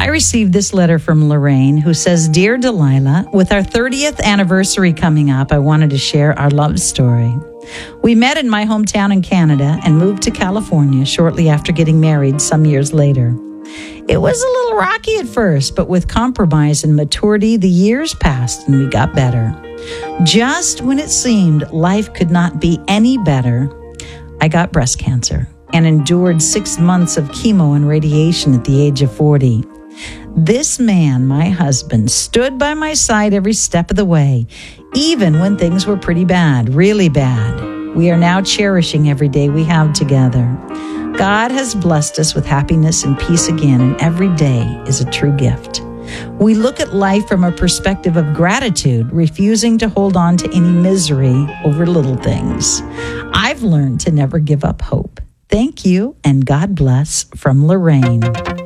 I received this letter from Lorraine, who says, "Dear Delilah, with our 30th anniversary coming up, I wanted to share our love story. We met in my hometown in Canada and moved to California shortly after getting married some years later. It was a little rocky at first, but with compromise and maturity, the years passed and we got better. Just when it seemed life could not be any better, I got breast cancer and endured 6 months of chemo and radiation at the age of 40. This man, my husband, stood by my side every step of the way, even when things were pretty bad, really bad. We are now cherishing every day we have together. God has blessed us with happiness and peace again, and every day is a true gift. We look at life from a perspective of gratitude, refusing to hold on to any misery over little things. I've learned to never give up hope. Thank you, and God bless, from Lorraine."